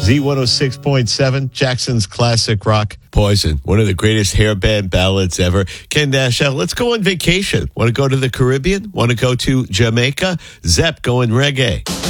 Z106.7, Jackson's classic rock. Poison, one of the greatest hair band ballads ever. Ken Nash, let's go on vacation. Want to go to the Caribbean? Want to go to Jamaica? Zepp going reggae.